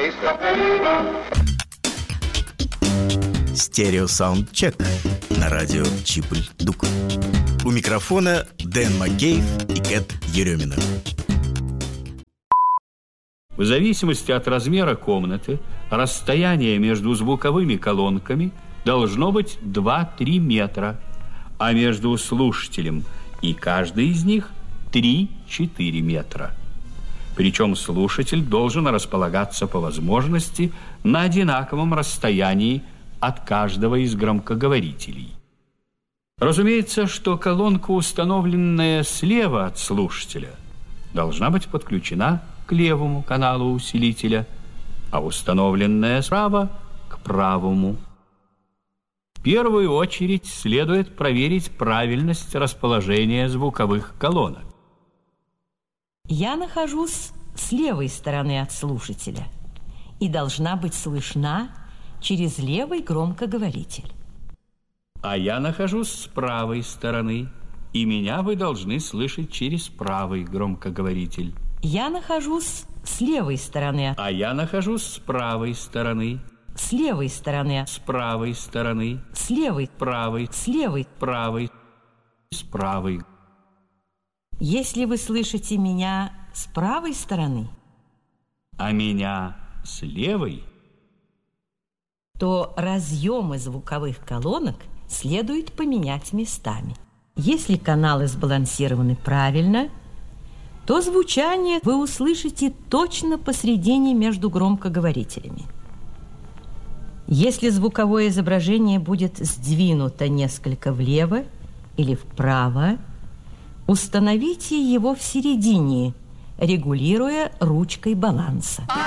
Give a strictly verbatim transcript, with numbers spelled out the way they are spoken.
Стереосаундчек на радио Чипль-Дук. У микрофона Дэн Маккейв и Кэт Еремина. В зависимости от размера комнаты, расстояние между звуковыми колонками должно быть два-три метра, а между слушателем и каждой из них три-четыре метра. Причем слушатель должен располагаться по возможности на одинаковом расстоянии от каждого из громкоговорителей. Разумеется, что колонка, установленная слева от слушателя, должна быть подключена к левому каналу усилителя, а установленная справа – к правому. В первую очередь следует проверить правильность расположения звуковых колонок. Я нахожусь с левой стороны от слушателя и должна быть слышна через левый громкоговоритель. А я нахожусь с правой стороны, и меня вы должны слышать через правый громкоговоритель. Я нахожусь с левой стороны. А я нахожусь с правой стороны. С левой стороны. С правой стороны. С левой. Правой. С левой. Правой. С правой. Если вы слышите меня с правой стороны, а меня с левой, то разъемы звуковых колонок следует поменять местами. Если каналы сбалансированы правильно, то звучание вы услышите точно посредине между громкоговорителями. Если звуковое изображение будет сдвинуто несколько влево или вправо, установите его в середине, регулируя ручкой баланса.